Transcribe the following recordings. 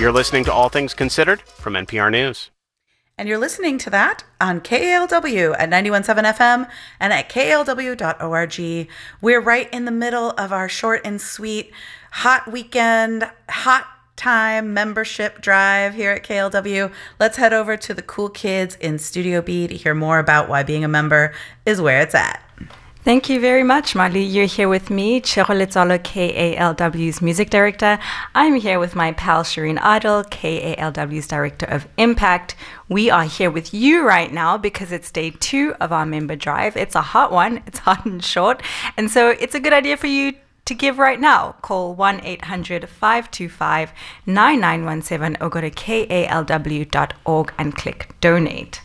You're listening to All Things Considered from NPR News. And you're listening to that on KALW at 91.7 FM and at KALW.org. We're right in the middle of our short and sweet hot weekend, hot time membership drive here at KALW. Let's head over to the cool kids in Studio B to hear more about why being a member is where it's at. Thank you very much, Marley. You're here with me, Chero Letsolo, KALW's music director. I'm here with my pal Shireen Idol, KALW's director of Impact. We are here with you right now because it's day 2 of our member drive. It's a hot one. It's hot and short. And so it's a good idea for you to give right now. Call 1-800-525-9917 or go to kalw.org and click donate.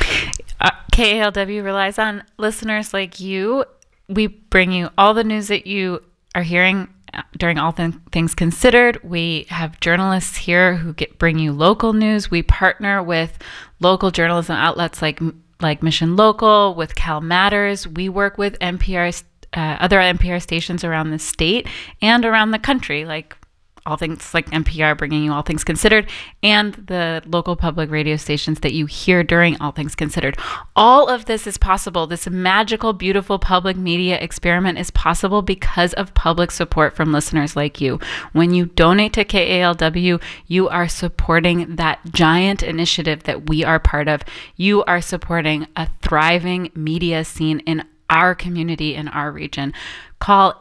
KALW relies on listeners like you. We bring you all the news that you are hearing during All Things Considered. We have journalists here who bring you local news. We partner with local journalism outlets like Mission Local, with Cal Matters. We work with NPR, other NPR stations around the state and around the country, like All Things, like NPR bringing you All Things Considered, and the local public radio stations that you hear during All Things Considered. All of this is possible. This magical, beautiful public media experiment is possible because of public support from listeners like you. When you donate to KALW, you are supporting that giant initiative that we are part of. You are supporting a thriving media scene in our community, in our region. Call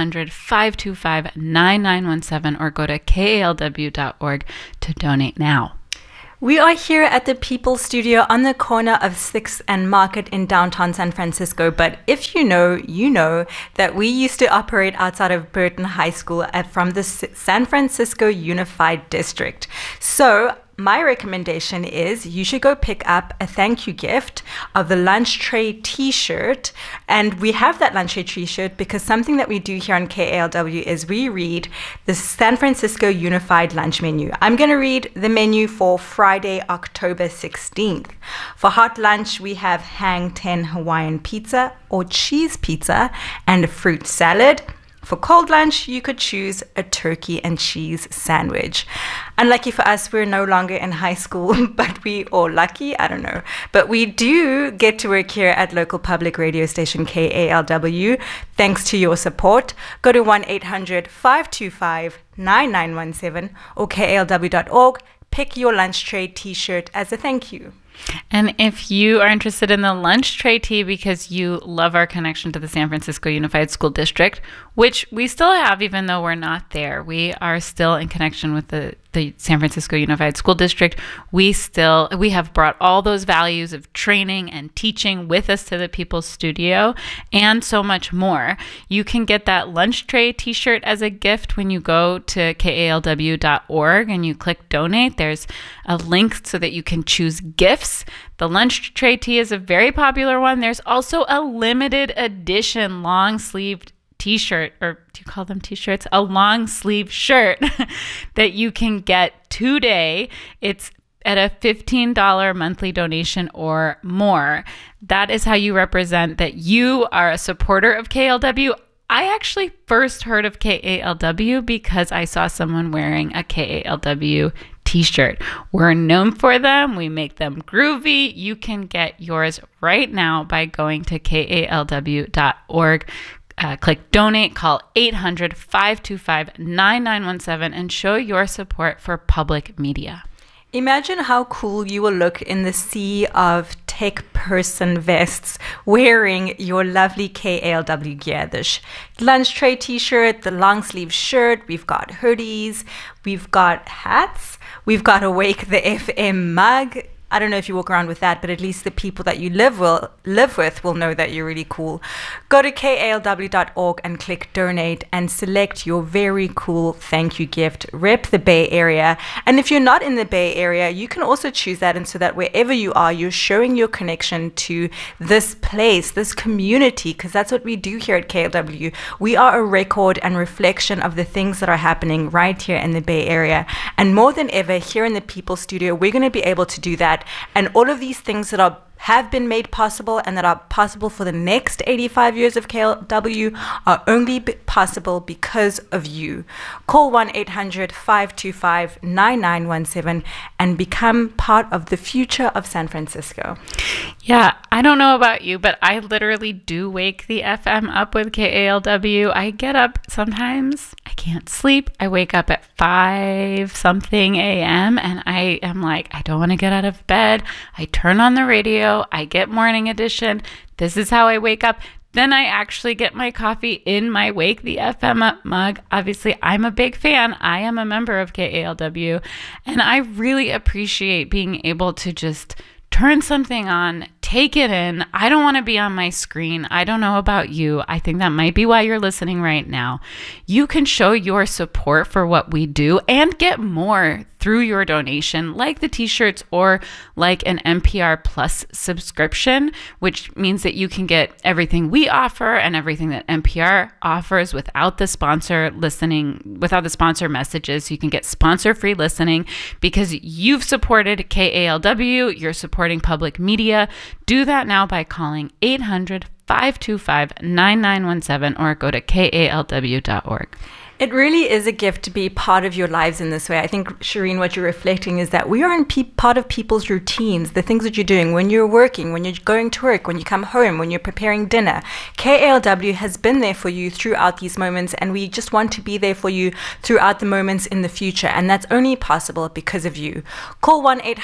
800-525-9917 or go to kalw.org to donate now. We are here at the People Studio on the corner of 6th and Market in downtown San Francisco. But if you know that we used to operate outside of Burton High School from the San Francisco Unified District. So my recommendation is you should go pick up a thank you gift of the Lunch Tray t-shirt. And we have that Lunch Tray t-shirt because something that we do here on KALW is we read the San Francisco Unified Lunch Menu. I'm going to read the menu for Friday, October 16th. For hot lunch, we have Hang 10 Hawaiian pizza or cheese pizza and a fruit salad. For cold lunch, you could choose a turkey and cheese sandwich. Unlucky for us, we're no longer in high school, or lucky, I don't know. But we do get to work here at local public radio station KALW. Thanks to your support. Go to 1-800-525-9917 or kalw.org. Pick your Lunch Tray t-shirt as a thank you. And if you are interested in the Lunch Tray tee because you love our connection to the San Francisco Unified School District, which we still have even though we're not there, we are still in connection with the San Francisco Unified School District. We have brought all those values of training and teaching with us to the People's Studio and so much more. You can get that Lunch Tray t-shirt as a gift when you go to kalw.org and you click donate. There's a link so that you can choose gifts. The Lunch Tray tee is a very popular one. There's also a limited edition long sleeved t-shirt, or do you call them t-shirts? A long sleeve shirt that you can get today. It's at a $15 monthly donation or more. That is how you represent that you are a supporter of KALW. I actually first heard of KALW because I saw someone wearing a KALW t-shirt. We're known for them. We make them groovy. You can get yours right now by going to kalw.org. Click donate, call 800-525-9917 and show your support for public media. Imagine how cool you will look in the sea of tech person vests wearing your lovely KALW gear. The Lunch Tray t-shirt, the long sleeve shirt, we've got hoodies, we've got hats, we've got Awake the FM mug. I don't know if you walk around with that, but at least the people that you live with will know that you're really cool. Go to kalw.org and click donate and select your very cool thank you gift. Rep the Bay Area. And if you're not in the Bay Area, you can also choose that. And so that wherever you are, you're showing your connection to this place, this community, because that's what we do here at KALW. We are a record and reflection of the things that are happening right here in the Bay Area. And more than ever, here in the People Studio, we're going to be able to do that. And all of these things that are have been made possible and that are possible for the next 85 years of KLW are only possible because of you. Call 1-800-525-9917 and become part of the future of San Francisco. Yeah, I don't know about you, but I literally do wake the FM up with KALW. I get up sometimes. I can't sleep. I wake up at 5-something a.m. and I am like, I don't want to get out of bed. I turn on the radio. I get Morning Edition. This is how I wake up. Then I actually get my coffee in my Wake the FM Up mug. Obviously, I'm a big fan. I am a member of KALW, and I really appreciate being able to just turn something on, take it in. I don't want to be on my screen. I don't know about you. I think that might be why you're listening right now. You can show your support for what we do and get more through your donation, like the t-shirts or like an NPR Plus subscription, which means that you can get everything we offer and everything that NPR offers without the sponsor messages. You can get sponsor-free listening because you've supported KALW, you're supporting public media. Do that now by calling 800-525-9917 or go to kalw.org. It really is a gift to be part of your lives in this way. I think, Shireen, what you're reflecting is that we are part of people's routines, the things that you're doing when you're working, when you're going to work, when you come home, when you're preparing dinner. KALW has been there for you throughout these moments, and we just want to be there for you throughout the moments in the future, and that's only possible because of you. Call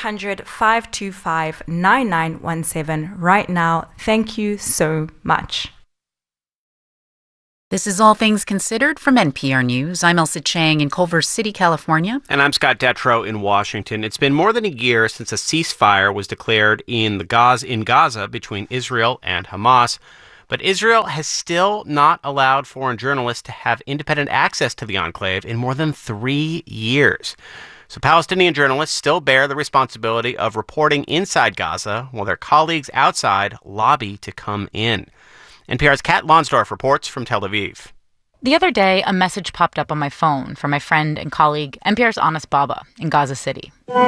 1-800-525-9917 right now. Thank you so much. This is All Things Considered from NPR News. I'm Elsa Chang in Culver City, California. And I'm Scott Detrow in Washington. It's been more than a year since a ceasefire was declared in Gaza between Israel and Hamas. But Israel has still not allowed foreign journalists to have independent access to the enclave in more than 3 years. So Palestinian journalists still bear the responsibility of reporting inside Gaza while their colleagues outside lobby to come in. NPR's Kat Lonsdorf reports from Tel Aviv. The other day, a message popped up on my phone from my friend and colleague, NPR's Anas Baba, in Gaza City.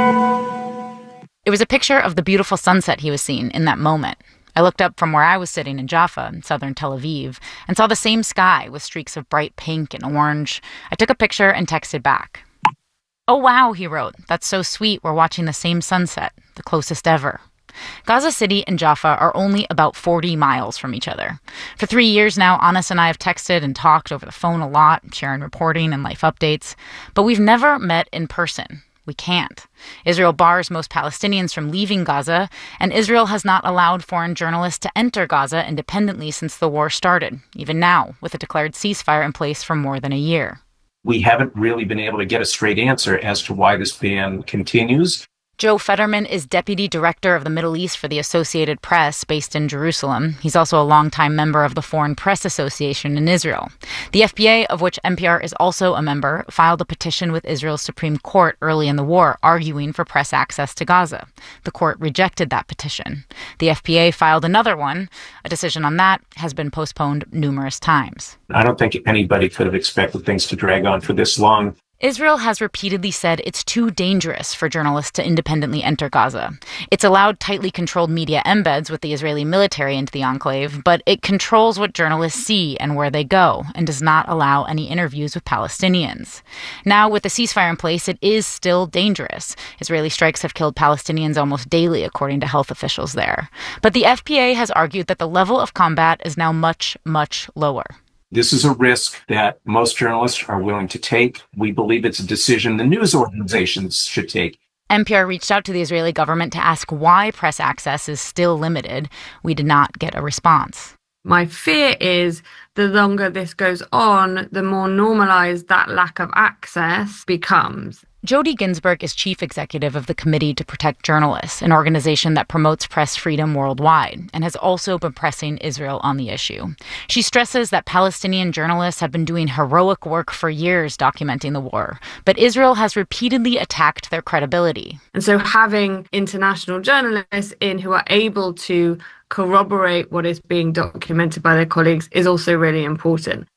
It was a picture of the beautiful sunset he was seeing in that moment. I looked up from where I was sitting in Jaffa, in southern Tel Aviv, and saw the same sky with streaks of bright pink and orange. I took a picture and texted back. "Oh, wow," he wrote. "That's so sweet. We're watching the same sunset, the closest ever." Gaza City and Jaffa are only about 40 miles from each other. For 3 years now, Anas and I have texted and talked over the phone a lot, sharing reporting and life updates, but we've never met in person. We can't. Israel bars most Palestinians from leaving Gaza, and Israel has not allowed foreign journalists to enter Gaza independently since the war started, even now, with a declared ceasefire in place for more than a year. We haven't really been able to get a straight answer as to why this ban continues. Joe Fetterman is deputy director of the Middle East for the Associated Press, based in Jerusalem. He's also a longtime member of the Foreign Press Association in Israel. The FPA, of which NPR is also a member, filed a petition with Israel's Supreme Court early in the war, arguing for press access to Gaza. The court rejected that petition. The FPA filed another one. A decision on that has been postponed numerous times. I don't think anybody could have expected things to drag on for this long. Israel has repeatedly said it's too dangerous for journalists to independently enter Gaza. It's allowed tightly controlled media embeds with the Israeli military into the enclave, but it controls what journalists see and where they go, and does not allow any interviews with Palestinians. Now, with the ceasefire in place, it is still dangerous. Israeli strikes have killed Palestinians almost daily, according to health officials there. But the FPA has argued that the level of combat is now much, much lower. This is a risk that most journalists are willing to take. We believe it's a decision the news organizations should take. NPR reached out to the Israeli government to ask why press access is still limited. We did not get a response. My fear is the longer this goes on, the more normalized that lack of access becomes. Jody Ginsburg is chief executive of the Committee to Protect Journalists, an organization that promotes press freedom worldwide, and has also been pressing Israel on the issue. She stresses that Palestinian journalists have been doing heroic work for years documenting the war, but Israel has repeatedly attacked their credibility. And so having international journalists in who are able to corroborate what is being documented by their colleagues is also really important.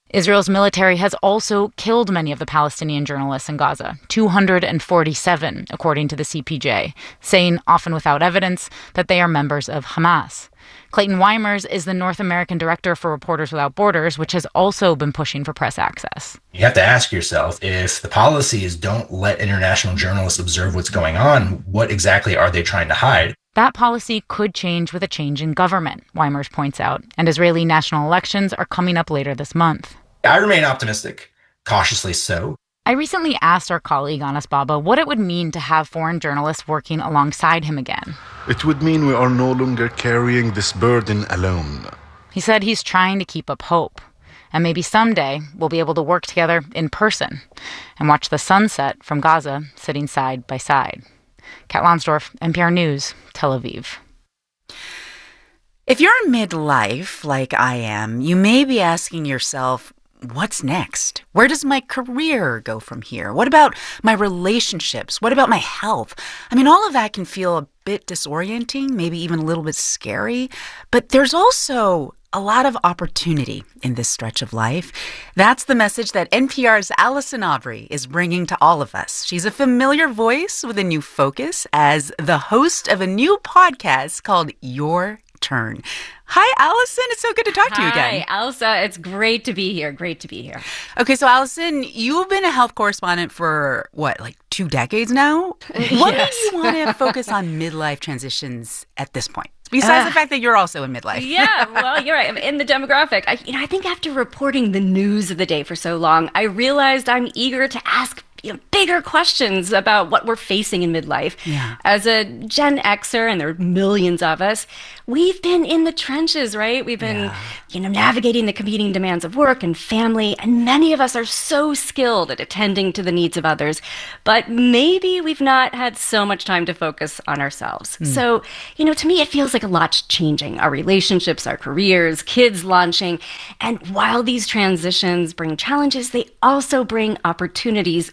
Israel's military has also killed many of the Palestinian journalists in Gaza, 247, according to the CPJ, saying, often without evidence, that they are members of Hamas. Clayton Weimers is the North American director for Reporters Without Borders, which has also been pushing for press access. You have to ask yourself, if the policy is don't let international journalists observe what's going on, what exactly are they trying to hide? That policy could change with a change in government, Weimers points out, and Israeli national elections are coming up later this month. I remain optimistic, cautiously so. I recently asked our colleague Anas Baba what it would mean to have foreign journalists working alongside him again. It would mean we are no longer carrying this burden alone. He said he's trying to keep up hope. And maybe someday we'll be able to work together in person and watch the sunset from Gaza sitting side by side. Kat Lonsdorf, NPR News, Tel Aviv. If you're midlife, like I am, you may be asking yourself, what's next? Where does my career go from here? What about my relationships? What about my health? I mean, all of that can feel a bit disorienting, maybe even a little bit scary. But there's also a lot of opportunity in this stretch of life. That's the message that NPR's Allison Aubrey is bringing to all of us. She's a familiar voice with a new focus as the host of a new podcast called Your Turn. Hi, Allison. It's so good to talk to you again. Hi, Elsa. It's great to be here. Great to be here. Okay, so Allison, you've been a health correspondent for, what, like 2 decades now? What made you want to focus on midlife transitions at this point? Besides the fact that you're also in midlife. Yeah, well, you're right. I'm in the demographic. I think after reporting the news of the day for so long, I realized I'm eager to ask bigger questions about what we're facing in midlife. Yeah. As a Gen Xer, and there are millions of us, we've been in the trenches, right? We've been, navigating the competing demands of work and family, and many of us are so skilled at attending to the needs of others, but maybe we've not had so much time to focus on ourselves. So, to me, it feels like a lot's changing. Our relationships, our careers, kids launching, and while these transitions bring challenges, they also bring opportunities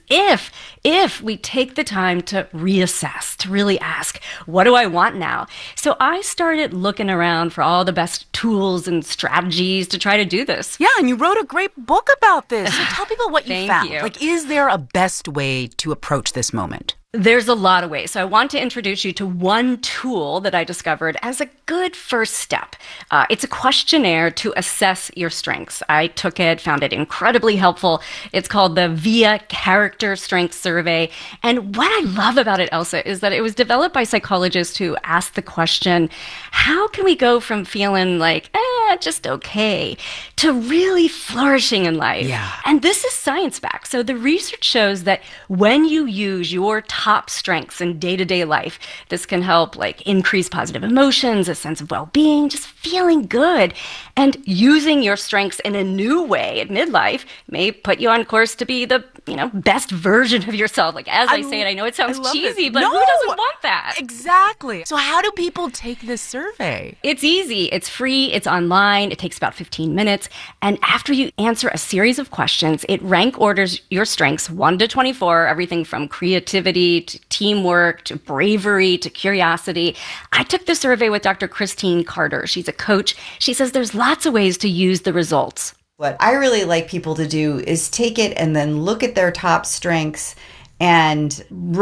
if we take the time to reassess, to really ask, what do I want now? So I started looking around for all the best tools and strategies to try to do this. Yeah, and you wrote a great book about this. So tell people what you found. You. Like, is there a best way to approach this moment? There's a lot of ways. So I want to introduce you to one tool that I discovered as a good first step. It's a questionnaire to assess your strengths. I took it, found it incredibly helpful. It's called the VIA Character Strength Survey. And what I love about it, Elsa, is that it was developed by psychologists who asked the question, how can we go from feeling like, just okay, to really flourishing in life? Yeah. And this is science-backed. So the research shows that when you use your top strengths in day-to-day life, this can help increase positive emotions, a sense of well-being, just feeling good. And using your strengths in a new way at midlife may put you on course to be the best version of yourself. As I say it, I know it sounds cheesy, but who doesn't want that? Exactly. So how do people take this survey? It's easy. It's free. It's online. It takes about 15 minutes. And after you answer a series of questions, it rank orders your strengths 1 to 24, everything from creativity to teamwork to bravery to curiosity. I took the survey with Dr. Christine Carter. She's a coach. She says there's lots of ways to use the results. What I really like people to do is take it and then look at their top strengths and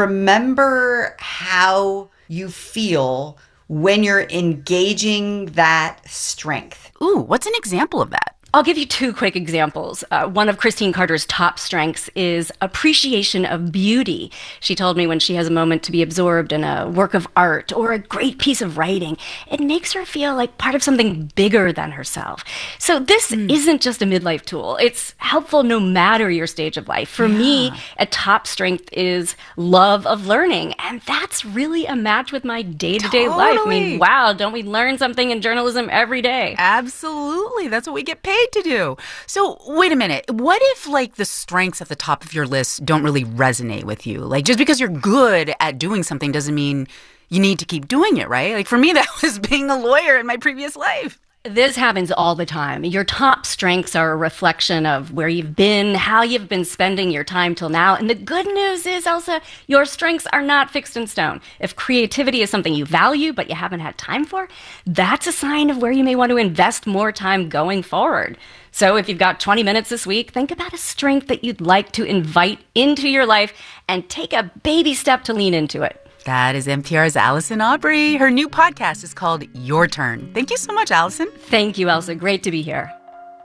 remember how you feel when you're engaging that strength. Ooh, what's an example of that? I'll give you 2 quick examples. One of Christine Carter's top strengths is appreciation of beauty. She told me when she has a moment to be absorbed in a work of art or a great piece of writing, it makes her feel like part of something bigger than herself. So this isn't just a midlife tool. It's helpful no matter your stage of life. For me, a top strength is love of learning. And that's really a match with my day-to-day life. I mean, wow, don't we learn something in journalism every day? Absolutely. That's what we get paid to do. So wait a minute. What if the strengths at the top of your list don't really resonate with you? Just because you're good at doing something doesn't mean you need to keep doing it, right? For me, that was being a lawyer in my previous life. This happens all the time. Your top strengths are a reflection of where you've been, how you've been spending your time till now. And the good news is, Elsa, your strengths are not fixed in stone. If creativity is something you value but you haven't had time for, that's a sign of where you may want to invest more time going forward. So if you've got 20 minutes this week, think about a strength that you'd like to invite into your life and take a baby step to lean into it. That is NPR's Allison Aubrey. Her new podcast is called Your Turn. Thank you so much, Allison. Thank you, Elsa. Great to be here.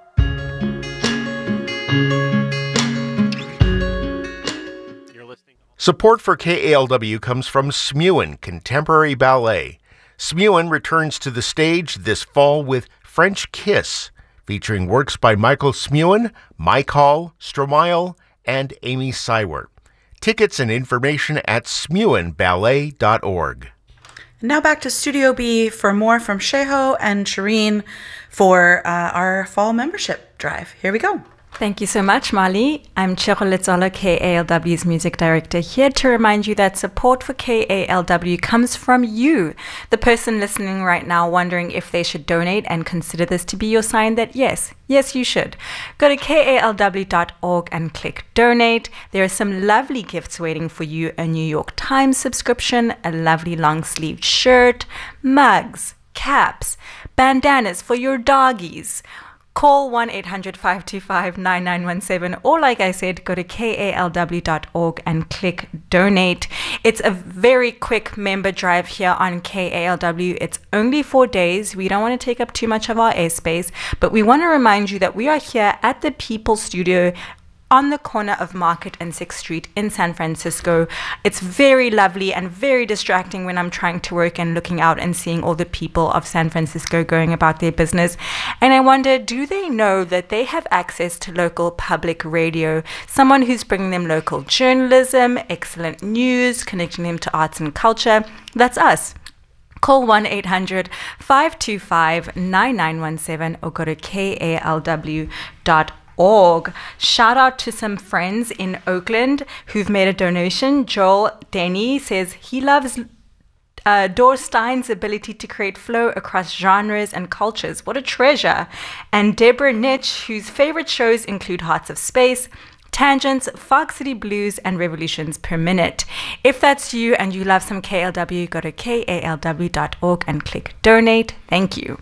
Support for KALW comes from Smuin Contemporary Ballet. Smuin returns to the stage this fall with French Kiss, featuring works by Michael Smuin, Mike Hall, Stromae, and Amy Seiwert. Tickets and information at smuinballet.org. Now back to Studio B for more from Sheho and Shireen for our fall membership drive. Here we go. Thank you so much, Molly. I'm Chero Letzola, KALW's music director, here to remind you that support for KALW comes from you, the person listening right now wondering if they should donate, and consider this to be your sign that yes, you should. Go to kalw.org and click donate. There are some lovely gifts waiting for you: a New York Times subscription, a lovely long-sleeved shirt, mugs, caps, bandanas for your doggies. Call 1-800-525-9917, or like I said, go to kalw.org and click donate. It's a very quick member drive here on KALW. It's only 4 days. We don't want to take up too much of our airspace, but we want to remind you that we are here at the People Studio on the corner of Market and 6th Street in San Francisco. It's very lovely and very distracting when I'm trying to work and looking out and seeing all the people of San Francisco going about their business. And I wonder, do they know that they have access to local public radio? Someone who's bringing them local journalism, excellent news, connecting them to arts and culture. That's us. Call 1-800-525-9917 or go to kalw.org. Shout out to some friends in Oakland who've made a donation. Joel Denny says he loves Dor Stein's ability to create flow across genres and cultures. What a treasure. And Deborah Nitch, whose favorite shows include Hearts of Space, Tangents, Fog City Blues, and Revolutions Per Minute. If that's you and you love some KLW, go to kalw.org and click donate. Thank you.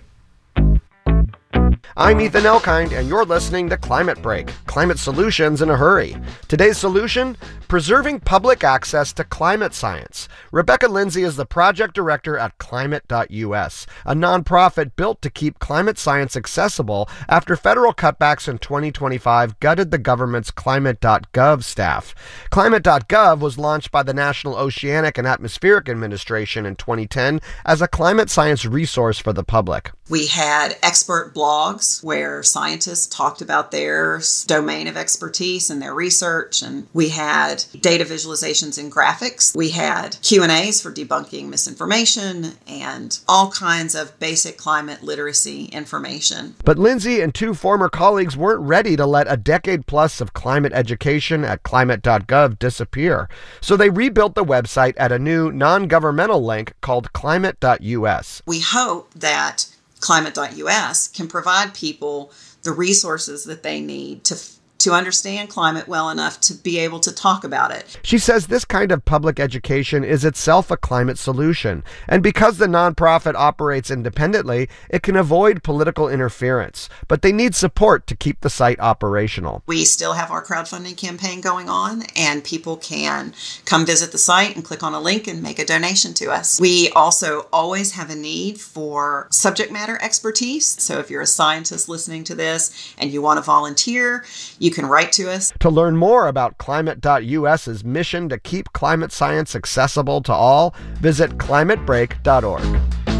I'm Ethan Elkind, and you're listening to Climate Break, climate solutions in a hurry. Today's solution, preserving public access to climate science. Rebecca Lindsay is the project director at Climate.us, a nonprofit built to keep climate science accessible after federal cutbacks in 2025 gutted the government's Climate.gov staff. Climate.gov was launched by the National Oceanic and Atmospheric Administration in 2010 as a climate science resource for the public. We had expert blogs where scientists talked about their domain of expertise and their research, and we had data visualizations and graphics. We had Q&As for debunking misinformation and all kinds of basic climate literacy information. But Lindsay and two former colleagues weren't ready to let a decade plus of climate education at climate.gov disappear. So they rebuilt the website at a new non-governmental link called climate.us. We hope that Climate.us can provide people the resources that they need to understand climate well enough to be able to talk about it. She says this kind of public education is itself a climate solution, and because the nonprofit operates independently, it can avoid political interference, but they need support to keep the site operational. We still have our crowdfunding campaign going on, and people can come visit the site and click on a link and make a donation to us. We also always have a need for subject matter expertise, so if you're a scientist listening to this and you want to volunteer, you can write to us. To learn more about Climate.us's mission to keep climate science accessible to all, visit climatebreak.org.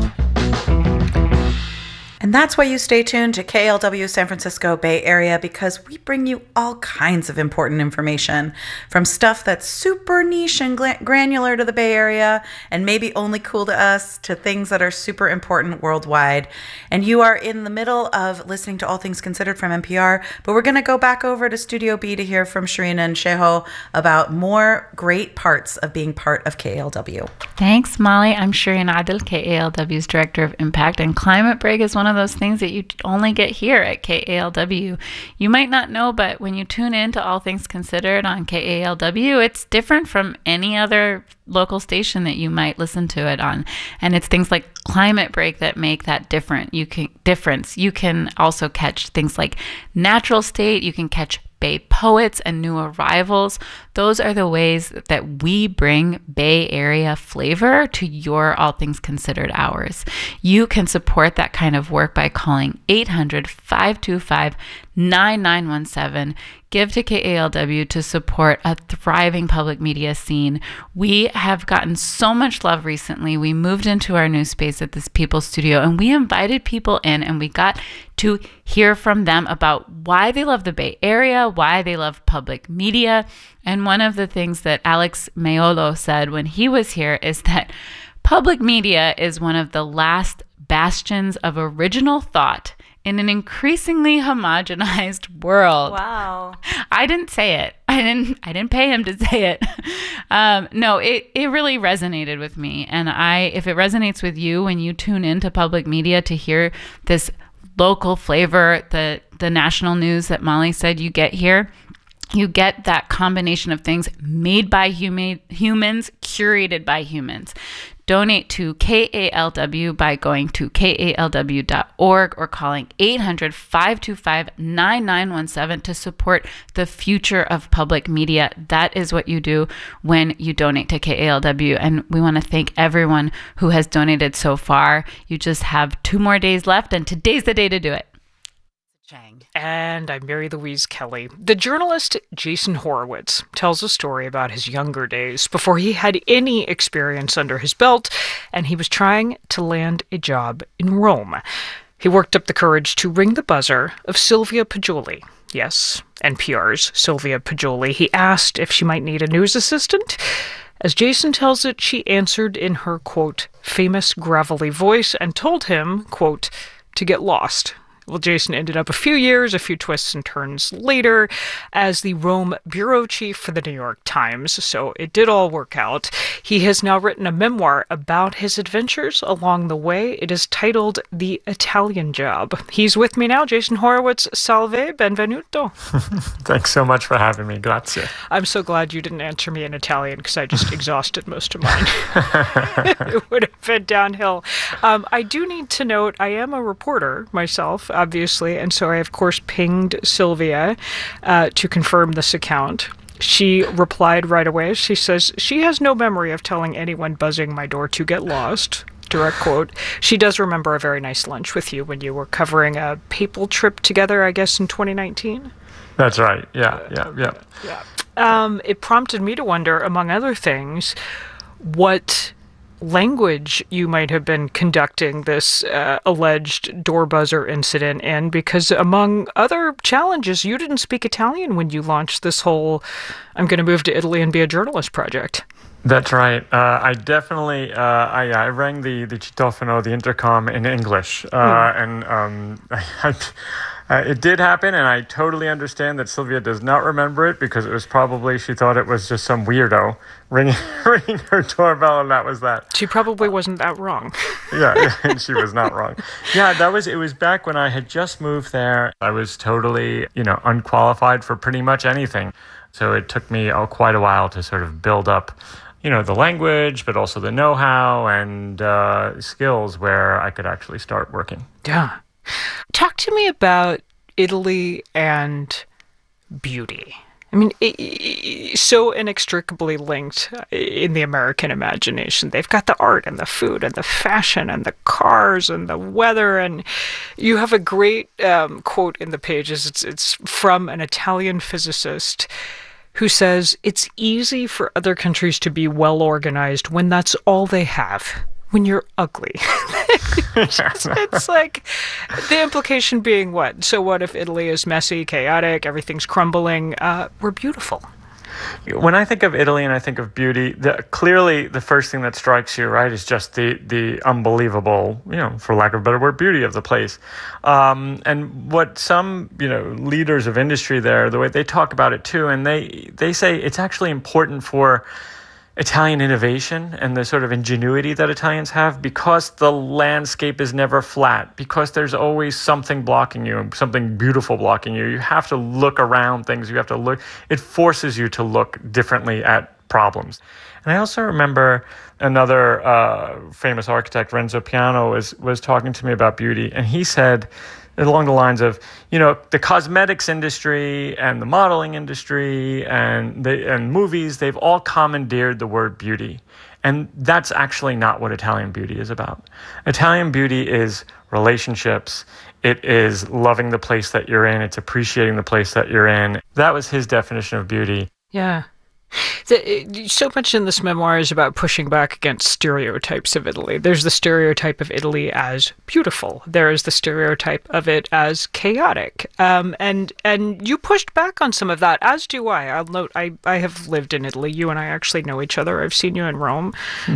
And that's why you stay tuned to KLW San Francisco Bay Area, because we bring you all kinds of important information, from stuff that's super niche and granular to the Bay Area and maybe only cool to us, to things that are super important worldwide. And you are in the middle of listening to All Things Considered from NPR, but we're going to go back over to Studio B to hear from Shireen and Sheho about more great parts of being part of KLW. Thanks, Molly. I'm Shireen Adil, KALW's Director of Impact, and Climate Break is one of those those things that you only get here at KALW. You might not know, but when you tune in to All Things Considered on KALW, it's different from any other local station that you might listen to it on. And it's things like Climate Break that make that difference. You can also catch things like Natural State. You can catch Bay Poets and New Arrivals. Those are the ways that we bring Bay Area flavor to your All Things Considered hours. You can support that kind of work by calling 800-525-9917. Give to KALW to support a thriving public media scene. We have gotten so much love recently. We moved into our new space at this People Studio, and we invited people in, and we got to hear from them about why they love the Bay Area, why they love public media. And one of the things that Alex Maiolo said when he was here is that public media is one of the last bastions of original thought in an increasingly homogenized world. Wow. I didn't say it. I didn't pay him to say it. No, it really resonated with me. And if it resonates with you when you tune into public media to hear this local flavor, the national news that Molly said you get here, you get that combination of things made by humans, curated by humans. Donate to KALW by going to kalw.org or calling 800-525-9917 to support the future of public media. That is what you do when you donate to KALW. And we want to thank everyone who has donated so far. You just have 2 more days left, and today's the day to do it. And I'm Mary Louise Kelly. The journalist Jason Horowitz tells a story about his younger days before he had any experience under his belt, and he was trying to land a job in Rome. He worked up the courage to ring the buzzer of Sylvia Poggioli. Yes, NPR's Sylvia Poggioli. He asked if she might need a news assistant. As Jason tells it, she answered in her, quote, famous gravelly voice and told him, quote, to get lost. Well, Jason ended up a few years, a few twists and turns later as the Rome bureau chief for the New York Times, so it did all work out. He has now written a memoir about his adventures along the way. It is titled The Italian Job. He's with me now, Jason Horowitz. Salve, benvenuto. Thanks so much for having me. Grazie. I'm so glad you didn't answer me in Italian because I just exhausted most of mine. It would have been downhill. I do need to note I am a reporter myself, obviously, and so I, of course, pinged Sylvia to confirm this account. She replied right away. She says she has no memory of telling anyone buzzing my door to get lost. Direct quote. She does remember a very nice lunch with you when you were covering a papal trip together, I guess, in 2019. That's right. Yeah. It prompted me to wonder, among other things, what language you might have been conducting this alleged door buzzer incident in, because among other challenges, you didn't speak Italian when you launched this whole I'm going to move to Italy and be a journalist project. That's right. I definitely I rang the citofono, the intercom, in English, and it did happen, and I totally understand that Sylvia does not remember it because it was probably, she thought it was just some weirdo ringing her doorbell, and that was that. She probably wasn't that wrong. Yeah, and she was not wrong. Yeah, it was back when I had just moved there. I was totally, unqualified for pretty much anything. So it took me quite a while to sort of build up, the language, but also the know-how and skills where I could actually start working. Yeah. Talk to me about Italy and beauty. I mean, so inextricably linked in the American imagination. They've got the art and the food and the fashion and the cars and the weather. And you have a great quote in the pages. It's from an Italian physicist who says, it's easy for other countries to be well organized when that's all they have. When you're ugly. It's like the implication being what? So what if Italy is messy, chaotic, everything's crumbling? We're beautiful. When I think of Italy and I think of beauty, clearly the first thing that strikes you, right, is just the unbelievable, for lack of a better word, beauty of the place. And what some, leaders of industry there, the way they talk about it too, and they say it's actually important for Italian innovation and the sort of ingenuity that Italians have, because the landscape is never flat, because there's always something blocking you, something beautiful blocking you. You have to look around things. You have to look. It forces you to look differently at problems. And I also remember another famous architect, Renzo Piano, was talking to me about beauty, and he said, along the lines of, the cosmetics industry and the modeling industry and movies, they've all commandeered the word beauty. And that's actually not what Italian beauty is about. Italian beauty is relationships. It is loving the place that you're in. It's appreciating the place that you're in. That was his definition of beauty. Yeah. So much in this memoir is about pushing back against stereotypes of Italy. There's the stereotype of Italy as beautiful. There is the stereotype of it as chaotic. And you pushed back on some of that, as do I. I'll note, I have lived in Italy. You and I actually know each other. I've seen you in Rome.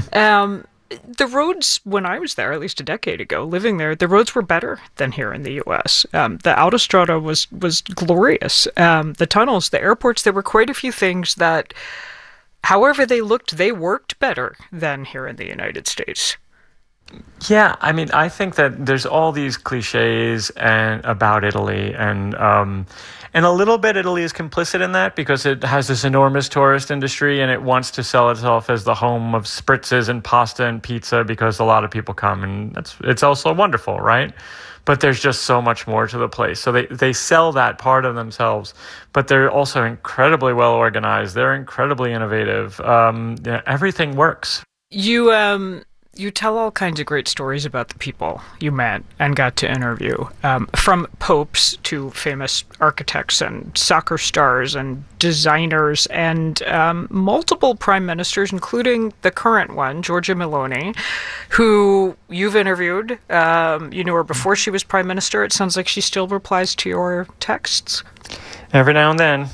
The roads, when I was there, at least a decade ago, living there, the roads were better than here in the U.S. The Autostrada was glorious. The tunnels, the airports, there were quite a few things that, however they looked, they worked better than here in the United States. Yeah, I mean, I think that there's all these cliches about Italy, and a little bit Italy is complicit in that because it has this enormous tourist industry and it wants to sell itself as the home of spritzes and pasta and pizza because a lot of people come, and it's also wonderful, right? But there's just so much more to the place. So they sell that part of themselves, but they're also incredibly well organized. They're incredibly innovative. Everything works. You tell all kinds of great stories about the people you met and got to interview, from popes to famous architects and soccer stars and designers and multiple prime ministers, including the current one, Giorgia Meloni, who you've interviewed. You knew her before she was prime minister. It sounds like she still replies to your texts. Every now and then.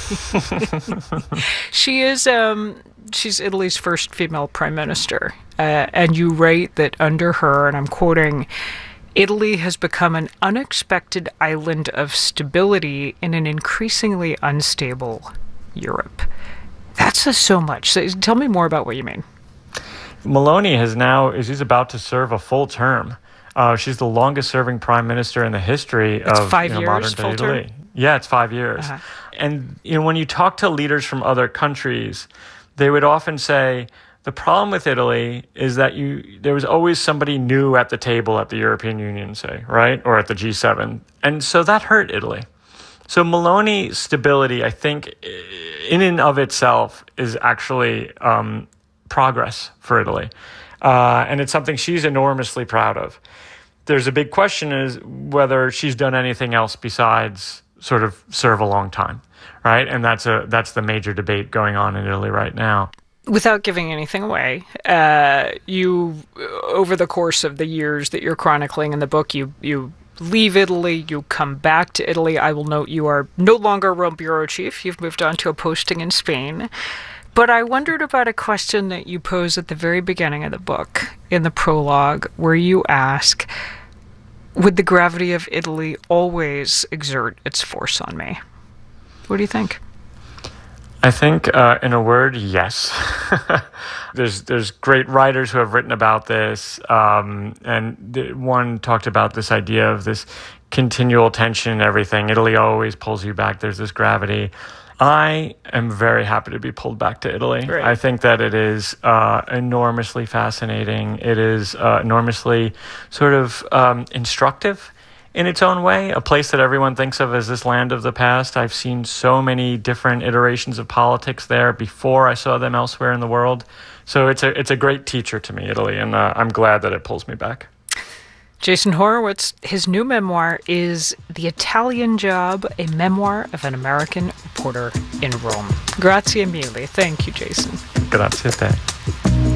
She's Italy's first female prime minister. And you write that under her, and I'm quoting, Italy has become an unexpected island of stability in an increasingly unstable Europe. That says so much. So tell me more about what you mean. Meloni she's about to serve a full term. She's the longest serving prime minister in the history of modern day Italy. Yeah, it's 5 years. Uh-huh. And when you talk to leaders from other countries, they would often say, the problem with Italy is that there was always somebody new at the table at the European Union, say, right? Or at the G7. And so that hurt Italy. So Meloni's stability, I think, in and of itself is actually progress for Italy. And it's something she's enormously proud of. There's a big question is whether she's done anything else besides sort of serve a long time, right? And that's the major debate going on in Italy right now. Without giving anything away, you, over the course of the years that you're chronicling in the book, you leave Italy, you come back to Italy. I will note you are no longer Rome bureau chief. You've moved on to a posting in Spain. But I wondered about a question that you pose at the very beginning of the book, in the prologue, where you ask, would the gravity of Italy always exert its force on me? What do you think? I think, in a word, yes. There's great writers who have written about this, and one talked about this idea of this continual tension and everything. Italy always pulls you back. There's this gravity. I am very happy to be pulled back to Italy. Great. I think that it is enormously fascinating. It is enormously sort of instructive in its own way, a place that everyone thinks of as this land of the past. I've seen so many different iterations of politics there before I saw them elsewhere in the world. So it's a great teacher to me, Italy, and I'm glad that it pulls me back. Jason Horowitz, his new memoir is The Italian Job, a memoir of an American reporter in Rome. Grazie mille. Thank you, Jason. Grazie a te.